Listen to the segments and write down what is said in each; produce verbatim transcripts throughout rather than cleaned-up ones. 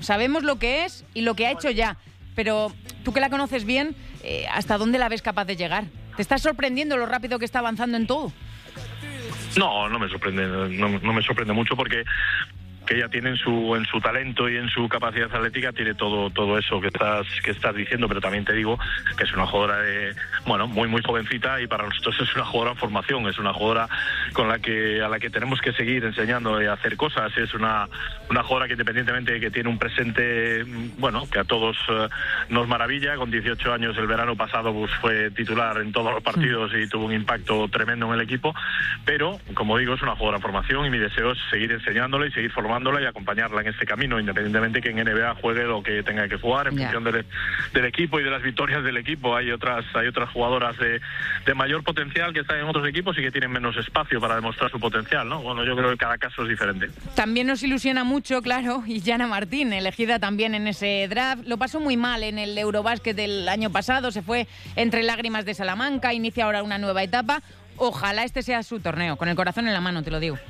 sabemos lo que es y lo que ha hecho ya, pero tú que la conoces bien, eh, ¿hasta dónde la ves capaz de llegar? ¿Te estás sorprendiendo lo rápido que está avanzando en todo? No, no me sorprende, no, no me sorprende mucho porque que ella tiene en su en su talento y en su capacidad atlética, tiene todo todo eso que estás que estás diciendo, pero también te digo que es una jugadora de, bueno, muy muy jovencita, y para nosotros es una jugadora en formación, es una jugadora con la que a la que tenemos que seguir enseñando a hacer cosas. Es una una jugadora que, independientemente de que tiene un presente, bueno, que a todos eh, nos maravilla. Con dieciocho años el verano pasado pues fue titular en todos los partidos y tuvo un impacto tremendo en el equipo, pero como digo, es una jugadora en formación y mi deseo es seguir enseñándola y seguir formándola y acompañarla en este camino, independientemente que en N B A juegue lo que tenga que jugar, en yeah. función del, del equipo y de las victorias del equipo. Hay otras hay otras jugadoras de, de mayor potencial que están en otros equipos y que tienen menos espacio para demostrar su potencial, ¿no? Bueno, yo creo que cada caso es diferente. También nos ilusiona mucho, claro, y Jana Martín, elegida también en ese draft. Lo pasó muy mal en el Eurobásquet del año pasado, se fue entre lágrimas de Salamanca, inicia ahora una nueva etapa. Ojalá este sea su torneo, con el corazón en la mano, te lo digo.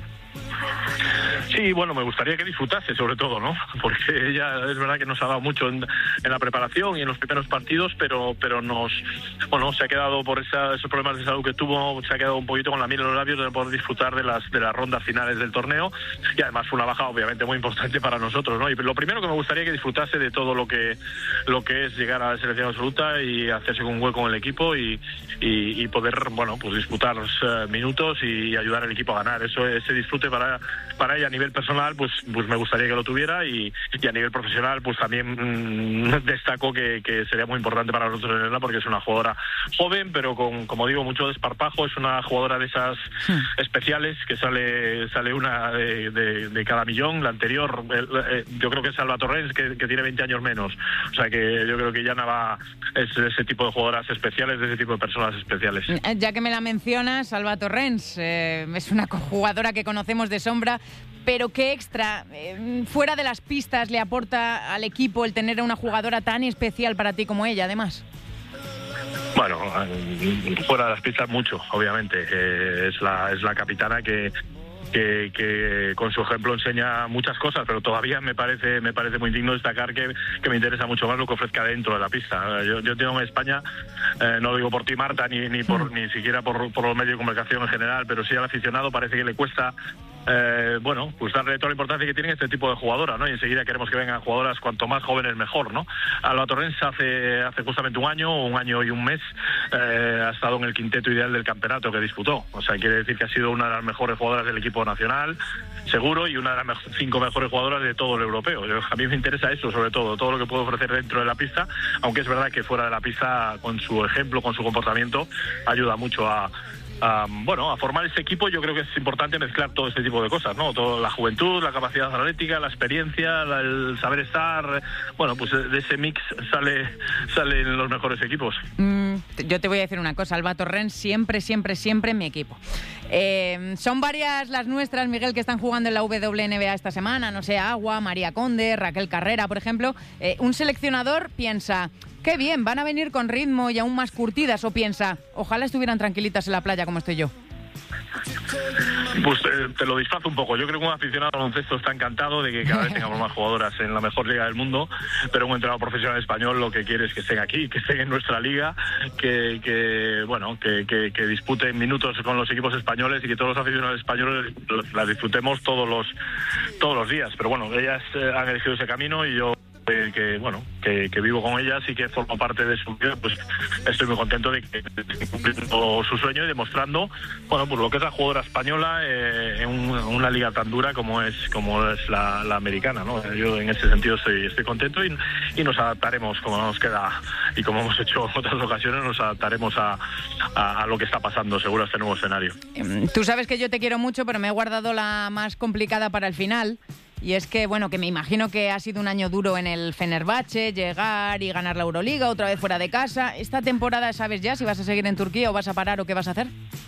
Sí, bueno, me gustaría que disfrutase, sobre todo, ¿no? Porque ella es verdad que nos ha dado mucho en, en la preparación y en los primeros partidos, pero pero nos, bueno, se ha quedado por esa, esos problemas de salud que tuvo, se ha quedado un poquito con la miel en los labios de no poder disfrutar de las de las rondas finales del torneo, y además fue una baja obviamente muy importante para nosotros, ¿no? Y lo primero que me gustaría que disfrutase de todo lo que lo que es llegar a la selección absoluta y hacerse con un hueco en el equipo y, y, y poder, bueno, pues disputar los uh, minutos y ayudar al equipo a ganar. Eso, ese disfrute para para ella a nivel personal, pues pues me gustaría que lo tuviera, y, y a nivel profesional pues también mmm, destaco que, que sería muy importante para nosotros tenerla, porque es una jugadora joven pero con, como digo, mucho desparpajo. Es una jugadora de esas sí. especiales que sale sale una de, de, de cada millón. La anterior el, eh, yo creo que es Alba Torrens, que, que tiene veinte años menos, o sea que yo creo que Jana va es de ese tipo de jugadoras especiales, de ese tipo de personas especiales. Ya que me la mencionas, Alba Torrens eh, es una jugadora que conocemos de sombra, pero ¿qué extra, eh, fuera de las pistas, le aporta al equipo el tener a una jugadora tan especial para ti como ella, además? Bueno, fuera de las pistas mucho, obviamente. Eh, es la es la capitana que, que que con su ejemplo enseña muchas cosas, pero todavía me parece me parece muy digno destacar que, que me interesa mucho más lo que ofrezca dentro de la pista. Yo, yo tengo en España, eh, no lo digo por ti, Marta, ni ni por ni siquiera por, por los medios de comunicación en general, pero sí al aficionado parece que le cuesta Eh, bueno, pues darle toda la importancia que tienen este tipo de jugadoras, ¿no? Y enseguida queremos que vengan jugadoras cuanto más jóvenes mejor, ¿no? Alba Torrens hace hace justamente un año, un año y un mes, eh, ha estado en el quinteto ideal del campeonato que disputó. O sea, quiere decir que ha sido una de las mejores jugadoras del equipo nacional, seguro, y una de las me- cinco mejores jugadoras de todo el europeo. Yo, a mí me interesa eso, sobre todo, todo lo que puede ofrecer dentro de la pista, aunque es verdad que fuera de la pista, con su ejemplo, con su comportamiento, ayuda mucho a Um, bueno, a formar ese equipo. Yo creo que es importante mezclar todo este tipo de cosas, ¿no? Toda la juventud, la capacidad atlética, la experiencia, la, el saber estar. Bueno, pues de ese mix sale salen los mejores equipos. Mm, yo te voy a decir una cosa, Alba Torrens siempre, siempre, siempre en mi equipo. Eh, son varias las nuestras, Miguel, que están jugando en la W N B A esta semana. No sé, Agua, María Conde, Raquel Carrera, por ejemplo. Eh, un seleccionador piensa, qué bien, van a venir con ritmo y aún más curtidas, o piensa, ojalá estuvieran tranquilitas en la playa como estoy yo. Pues eh, te lo disfrazo un poco. Yo creo que un aficionado al baloncesto está encantado de que cada vez tengamos más jugadoras en la mejor liga del mundo, pero un entrenador profesional español lo que quiere es que estén aquí, que estén en nuestra liga, que, que bueno, que, que, que disputen minutos con los equipos españoles y que todos los aficionados españoles las disfrutemos todos los todos los días. Pero bueno, ellas eh, han elegido ese camino y yo Eh, que bueno que, que vivo con ellas y que formo parte de su vida, pues estoy muy contento de que estén cumpliendo su sueño y demostrando, bueno, pues lo que es la jugadora española eh, en un, una liga tan dura como es como es la, la americana, ¿no? Yo en ese sentido estoy estoy contento y, y nos adaptaremos, como nos queda y como hemos hecho en otras ocasiones, nos adaptaremos a, a, a lo que está pasando seguro a este nuevo escenario. Tú sabes que yo te quiero mucho, pero me he guardado la más complicada para el final. Y es que, bueno, que me imagino que ha sido un año duro en el Fenerbahce, llegar y ganar la Euroliga, otra vez fuera de casa. ¿Esta temporada sabes ya si vas a seguir en Turquía o vas a parar o qué vas a hacer?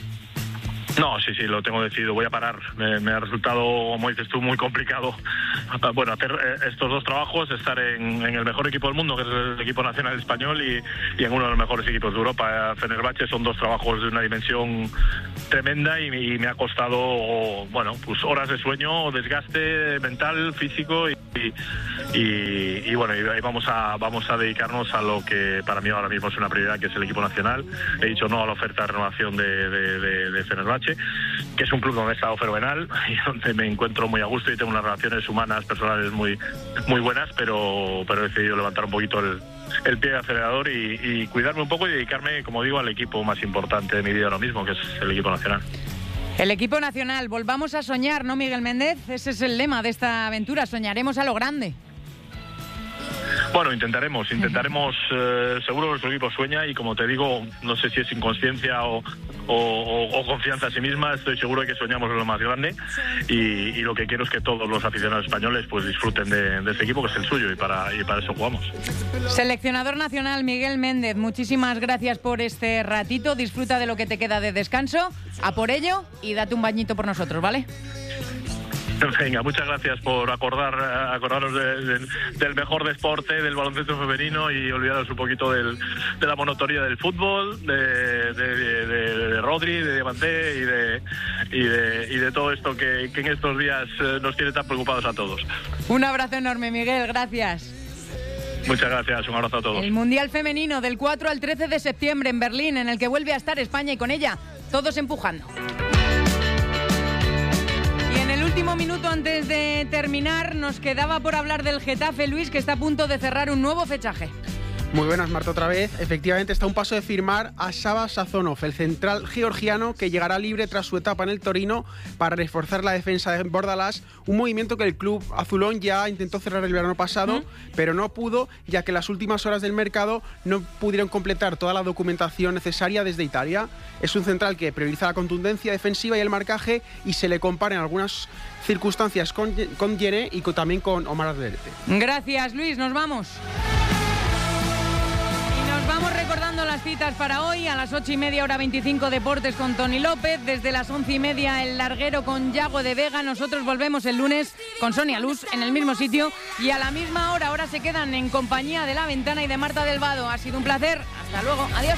No, sí, sí, lo tengo decidido, voy a parar. Me, me ha resultado, como dices tú, muy complicado, bueno, hacer estos dos trabajos, estar en, en el mejor equipo del mundo, que es el equipo nacional español, y, y en uno de los mejores equipos de Europa. Fenerbahce son dos trabajos de una dimensión tremenda y, y me ha costado, bueno, pues horas de sueño, desgaste mental, físico, y, y, y, y bueno, y vamos a vamos a dedicarnos a lo que para mí ahora mismo es una prioridad, que es el equipo nacional. He dicho no a la oferta de renovación de, de, de, de Fenerbahce, que es un club donde he estado fenomenal y donde me encuentro muy a gusto y tengo unas relaciones humanas, personales muy, muy buenas, pero, pero he decidido levantar un poquito el el pie de acelerador y, y cuidarme un poco y dedicarme, como digo, al equipo más importante de mi vida ahora mismo, que es el equipo nacional. El equipo nacional, volvamos a soñar, ¿no, Miguel Méndez? Ese es el lema de esta aventura, soñaremos a lo grande. Bueno, intentaremos, intentaremos, eh, seguro que nuestro equipo sueña y como te digo, no sé si es inconsciencia o, o, o confianza en sí misma, estoy seguro de que soñamos en lo más grande y, y lo que quiero es que todos los aficionados españoles pues disfruten de, de este equipo, que es el suyo, y para, y para eso jugamos. Seleccionador nacional Miguel Méndez, muchísimas gracias por este ratito, disfruta de lo que te queda de descanso, a por ello y date un bañito por nosotros, ¿vale? Venga, muchas gracias por acordar acordaros de, de, del mejor deporte, del baloncesto femenino, y olvidaros un poquito del, de la monotonía del fútbol, de, de, de, de, de Rodri, de Diamante y de, y de, y de todo esto que, que en estos días nos tiene tan preocupados a todos. Un abrazo enorme, Miguel, gracias. Muchas gracias, un abrazo a todos. El Mundial Femenino del cuatro al trece de septiembre en Berlín, en el que vuelve a estar España y con ella todos empujando. Último minuto antes de terminar, nos quedaba por hablar del Getafe, Luis, que está a punto de cerrar un nuevo fichaje. Muy buenas, Marta, otra vez. Efectivamente, está a un paso de firmar a Sava Sazonov, el central georgiano que llegará libre tras su etapa en el Torino para reforzar la defensa de Bordalás, un movimiento que el club azulón ya intentó cerrar el verano pasado, ¿Mm? pero no pudo, ya que en las últimas horas del mercado no pudieron completar toda la documentación necesaria desde Italia. Es un central que prioriza la contundencia defensiva y el marcaje, y se le compara en algunas circunstancias con, con Yene y con, también con Omar Arderte. Gracias, Luis, nos vamos. Vamos recordando las citas para hoy. A las ocho y media, hora veinticinco, Deportes con Tony López. Desde las once y media, El Larguero con Yago de Vega. Nosotros volvemos el lunes con Sonia Luz en el mismo sitio y a la misma hora. Ahora se quedan en compañía de La Ventana y de Marta del Vado. Ha sido un placer. Hasta luego. Adiós.